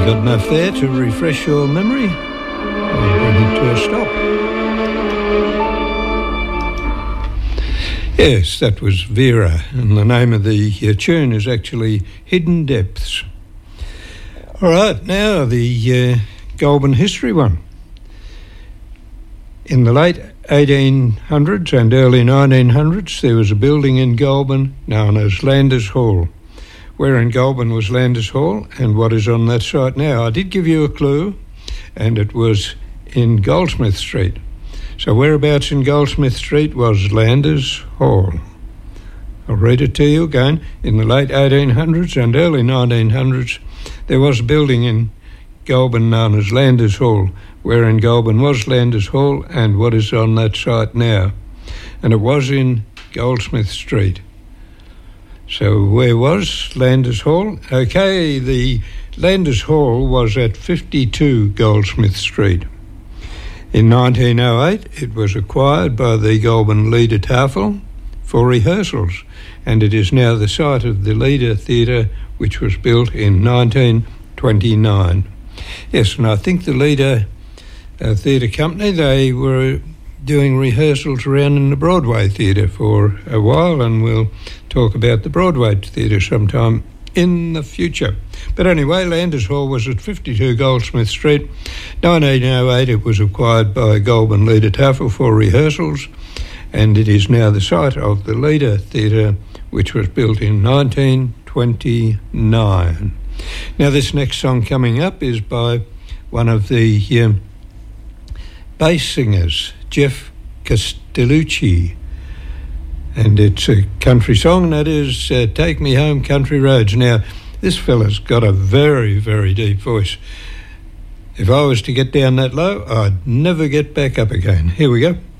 got enough there to refresh your memory? I'll bring it to a stop. Yes, that was Vera, and the name of the tune is actually Hidden Depths. All right, now the Goulburn history one. In the late 1800s and early 1900s, there was a building in Goulburn known as Landers Hall. Where in Goulburn was Landers Hall and what is on that site now? I did give you a clue, and it was in Goldsmith Street. So whereabouts in Goldsmith Street was Landers Hall? I'll read it to you again. In the late 1800s and early 1900s, there was a building in Goulburn known as Landers Hall. Where in Goulburn was Landers Hall and what is on that site now? And it was in Goldsmith Street. So where was Landers Hall? Okay, the Landers Hall was at 52 Goldsmith Street. In 1908, it was acquired by the Goulburn Leader Tafel for rehearsals, and it is now the site of the Leader Theatre, which was built in 1929. Yes, and I think the Leader Theatre Company, they were doing rehearsals around in the Broadway Theatre for a while, and we'll talk about the Broadway Theatre sometime in the future. But anyway, Landers Hall was at 52 Goldsmith Street. 1908 it was acquired by Goulburn Leader Tafel for rehearsals, and it is now the site of the Leader Theatre, which was built in 1929. Now this next song coming up is by one of the bass singers, Jeff Castellucci, and it's a country song, and that is Take Me Home Country Roads. Now, this fella's got a very, very deep voice. If I was to get down that low, I'd never get back up again. Here we go.